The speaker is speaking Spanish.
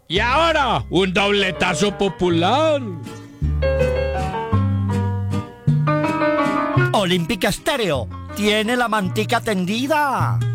Y ahora, un dobletazo popular. Olímpica Estéreo tiene la mantica tendida.